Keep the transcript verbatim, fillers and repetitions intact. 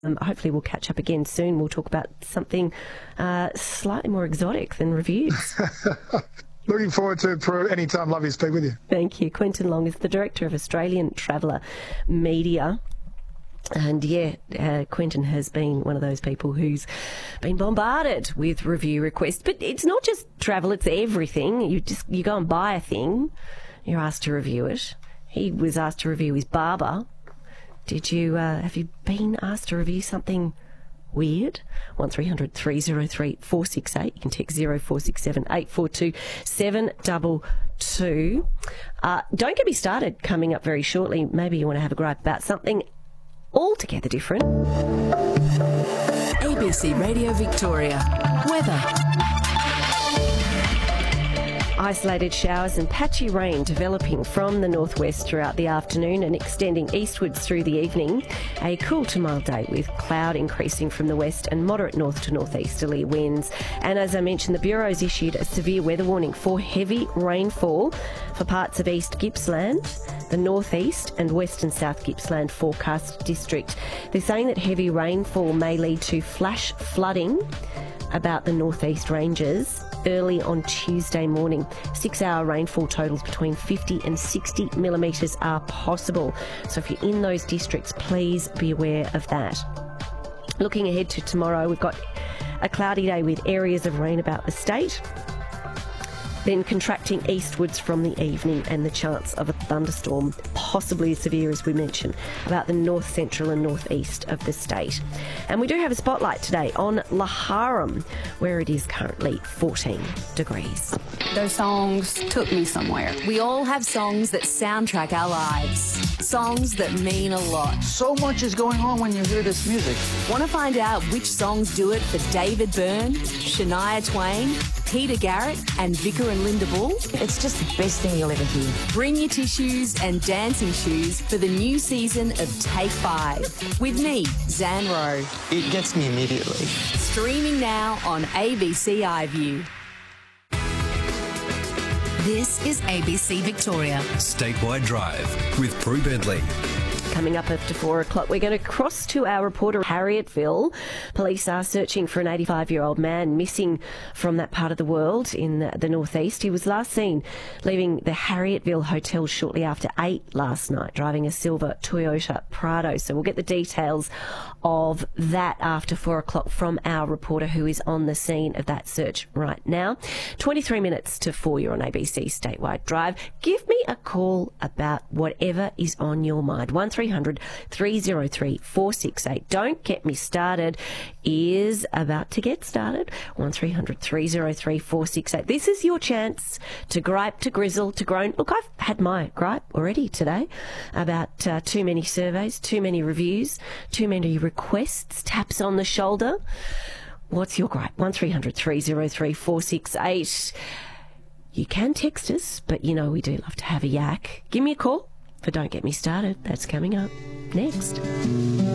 Um, hopefully we'll catch up again soon. We'll talk about something uh, slightly more exotic than reviews. Looking forward to it for any time. Lovely to speak with you. Thank you. Quentin Long is the Director of Australian Traveller Media. And yeah, uh, Quentin has been one of those people who's been bombarded with review requests. But it's not just travel, it's everything. You just you go and buy a thing, you're asked to review it. He was asked to review his barber. Did you, uh, have you been asked to review something weird? one three hundred three oh three four six eight. You can text zero four six seven eight four two seven two two. Uh, don't get me started coming up very shortly. Maybe you want to have a gripe about something altogether different. A B C Radio Victoria. Weather. Isolated showers and patchy rain developing from the northwest throughout the afternoon and extending eastwards through the evening. A cool to mild day with cloud increasing from the west and moderate north to northeasterly winds. And as I mentioned, the Bureau's issued a severe weather warning for heavy rainfall for parts of East Gippsland, the northeast and western South Gippsland forecast district. They're saying that heavy rainfall may lead to flash flooding about the northeast ranges early on Tuesday morning. Six-hour rainfall totals between fifty and sixty millimetres are possible. So if you're in those districts, please be aware of that. Looking ahead to tomorrow, we've got a cloudy day with areas of rain about the state, then contracting eastwards from the evening and the chance of a thunderstorm, possibly as severe as we mentioned, about the north central and northeast of the state. And we do have a spotlight today on Laharam, where it is currently fourteen degrees. Those songs took me somewhere. We all have songs that soundtrack our lives. Songs that mean a lot. So much is going on when you hear this music. Want to find out which songs do it for David Byrne, Shania Twain, Peter Garrett and Vicar and Linda Bull? It's just the best thing you'll ever hear. Bring your tissues and dancing shoes for the new season of Take Five. With me, Zan Rowe. It gets me immediately. Streaming now on A B C iView. This is A B C Victoria. Statewide Drive with Prue Bentley. Coming up after four o'clock, we're going to cross to our reporter, Harriettville. Police are searching for an eighty-five-year-old man missing from that part of the world in the, the northeast. He was last seen leaving the Harriettville Hotel shortly after eight last night, driving a silver Toyota Prado. So we'll get the details of that after four o'clock from our reporter who is on the scene of that search right now. twenty-three minutes to four, you're on A B C Statewide Drive. Give me a call about whatever is on your mind. one three hundred three oh three four six eight. Don't Get Me Started is about to get started. one three hundred three oh three four six eight. This is your chance to gripe, to grizzle, to groan. Look, I've had my gripe already today about uh, too many surveys, too many reviews, too many requests, taps on the shoulder. What's your gripe? one three hundred three oh three four six eight. You can text us, but you know we do love to have a yak. Give me a call. For Don't Get Me Started. That's coming up next.